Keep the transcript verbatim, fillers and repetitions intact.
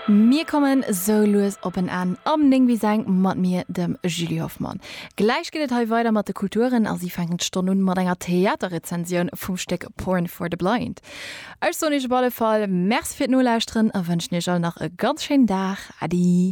Mir kommen so los op en an am Ding wie seng mat mir dem Julie Hoffmann. Gleich geht he weiter mat de Kulturen as sie fangen Stunde mat enger Theaterrezension vum Steck Porn for the Blind. Als so nicht balle Fall Merc fir no lausren a wünschen ihr nach e ganz schönen Tag. Adi.